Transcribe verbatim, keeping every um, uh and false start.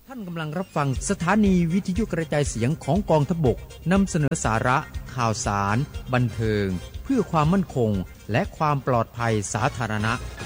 ท่านกำลังรับฟังสถานีวิทยุกระจายเสียงของกองทัพบกนำเสนอสาระข่าวสารบันเทิงเพื่อความมั่นคงและความปลอดภัยสาธารณะ